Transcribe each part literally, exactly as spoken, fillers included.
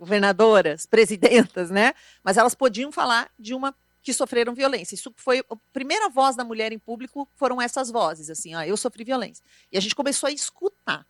governadoras, presidentas, né? Mas elas podiam falar de uma que sofreram violência. Isso foi a primeira voz da mulher em público, foram essas vozes, assim, ah, eu sofri violência. E a gente começou a escutar.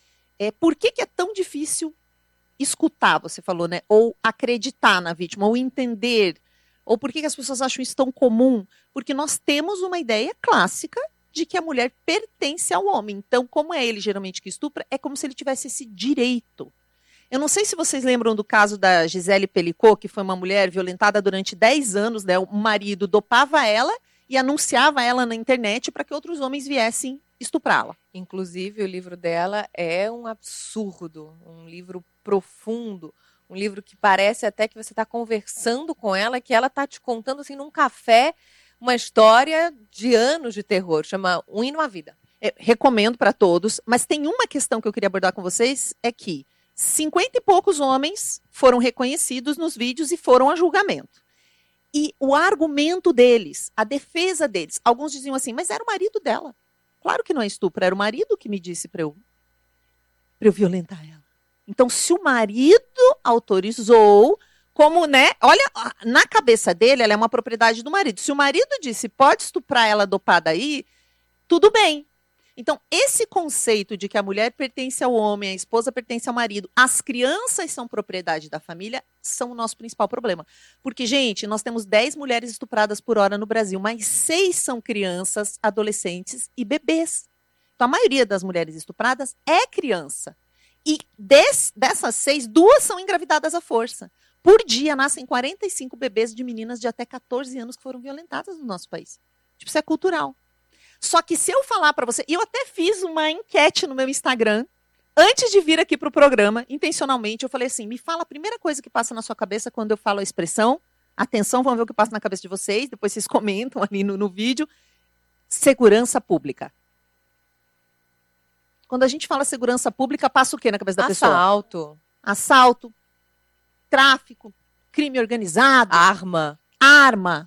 É, por que, que é tão difícil escutar, você falou, né? Ou acreditar na vítima, ou entender, ou por que, que as pessoas acham isso tão comum? Porque nós temos uma ideia clássica de que a mulher pertence ao homem. Então, como é ele geralmente que estupra, é como se ele tivesse esse direito. Eu não sei se vocês lembram do caso da Gisele Pelicot, que foi uma mulher violentada durante dez anos, né? O marido dopava ela e anunciava ela na internet para que outros homens viessem estuprá-la. Inclusive, o livro dela é um absurdo, um livro profundo, um livro que parece até que você está conversando com ela, que ela está te contando assim num café uma história de anos de terror, chama Um Hino à Vida. Eu recomendo para todos, mas tem uma questão que eu queria abordar com vocês, é que cinquenta e poucos homens foram reconhecidos nos vídeos e foram a julgamento. E o argumento deles, a defesa deles, alguns diziam assim, mas era o marido dela. Claro que não é estupro, era o marido que me disse para eu, para eu violentar ela. Então, se o marido autorizou, como, né, olha, na cabeça dele, ela é uma propriedade do marido. Se o marido disse, pode estuprar ela dopada aí, tudo bem. Então, esse conceito de que a mulher pertence ao homem, a esposa pertence ao marido, as crianças são propriedade da família, são o nosso principal problema. Porque, gente, nós temos dez mulheres estupradas por hora no Brasil, mas seis são crianças, adolescentes e bebês. Então, a maioria das mulheres estupradas é criança. E des, dessas seis, duas são engravidadas à força. Por dia, nascem quarenta e cinco bebês de meninas de até catorze anos que foram violentadas no nosso país. Tipo, isso é cultural. Só que se eu falar para você, e eu até fiz uma enquete no meu Instagram, antes de vir aqui para o programa, intencionalmente, eu falei assim, me fala a primeira coisa que passa na sua cabeça quando eu falo a expressão, atenção, vamos ver o que passa na cabeça de vocês, depois vocês comentam ali no, no vídeo, segurança pública. Quando a gente fala segurança pública, passa o quê na cabeça da pessoa? Assalto. Assalto, tráfico, crime organizado. Arma. Arma.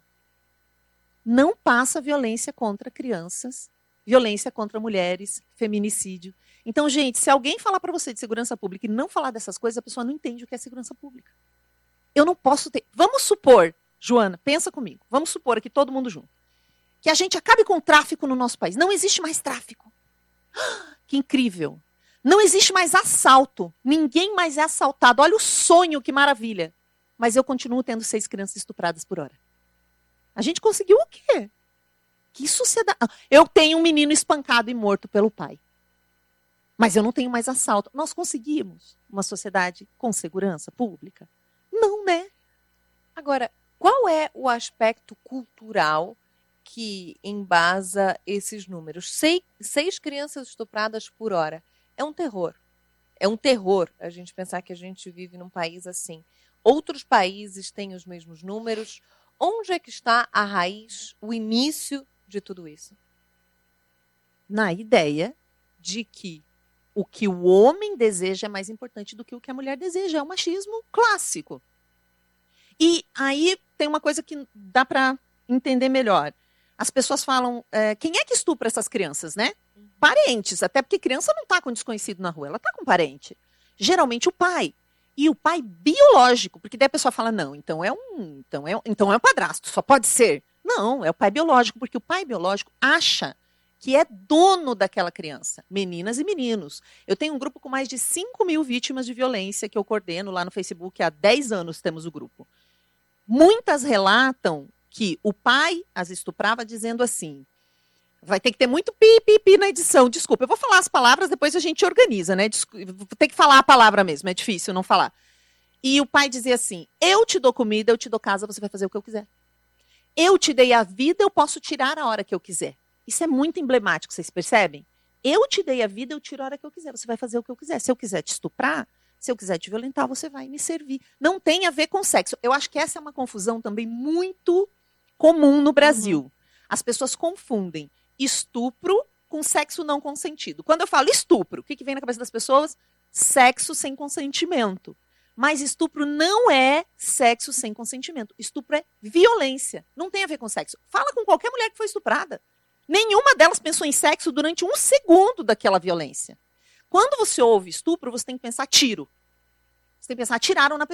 Não passa violência contra crianças, violência contra mulheres, feminicídio. Então, gente, se alguém falar para você de segurança pública e não falar dessas coisas, a pessoa não entende o que é segurança pública. Eu não posso ter... Vamos supor, Joana, pensa comigo, vamos supor aqui todo mundo junto, que a gente acabe com o tráfico no nosso país. Não existe mais tráfico. Que incrível. Não existe mais assalto. Ninguém mais é assaltado. Olha o sonho, que maravilha. Mas eu continuo tendo seis crianças estupradas por hora. A gente conseguiu o quê? Que sociedade... Eu tenho um menino espancado e morto pelo pai. Mas eu não tenho mais assalto. Nós conseguimos uma sociedade com segurança pública? Não, né? Agora, qual é o aspecto cultural que embasa esses números? Seis, seis crianças estupradas por hora. É um terror. É um terror a gente pensar que a gente vive num país assim. Outros países têm os mesmos números. Onde é que está a raiz, o início de tudo isso? Na ideia de que o que o homem deseja é mais importante do que o que a mulher deseja. É o machismo clássico. E aí tem uma coisa que dá para entender melhor. As pessoas falam, é, quem é que estupra essas crianças, né? Uhum. Parentes, até porque criança não está com desconhecido na rua, ela está com parente. Geralmente o pai. E o pai biológico, porque daí a pessoa fala, não, então é um, então é, então é um padrasto, só pode ser. Não, é o pai biológico, porque o pai biológico acha que é dono daquela criança, meninas e meninos. Eu tenho um grupo com mais de cinco mil vítimas de violência que eu coordeno lá no Facebook, há dez anos temos o grupo. Muitas relatam que o pai as estuprava dizendo assim, vai ter que ter muito pi, pi, pi na edição, desculpa, eu vou falar as palavras, depois a gente organiza, né? Vou ter que falar a palavra mesmo, é difícil não falar. E o pai dizia assim, eu te dou comida, eu te dou casa, você vai fazer o que eu quiser. Eu te dei a vida, eu posso tirar a hora que eu quiser. Isso é muito emblemático, vocês percebem? Eu te dei a vida, eu tiro a hora que eu quiser, você vai fazer o que eu quiser. Se eu quiser te estuprar, se eu quiser te violentar, você vai me servir. Não tem a ver com sexo. Eu acho que essa é uma confusão também muito comum no Brasil. Uhum. As pessoas confundem estupro com sexo não consentido. Quando eu falo estupro, o que, que vem na cabeça das pessoas? Sexo sem consentimento. Mas estupro não é sexo sem consentimento. Estupro é violência. Não tem a ver com sexo. Fala com qualquer mulher que foi estuprada. Nenhuma delas pensou em sexo durante um segundo daquela violência. Quando você ouve estupro, você tem que pensar tiro. Você tem que pensar, atiraram na pessoa.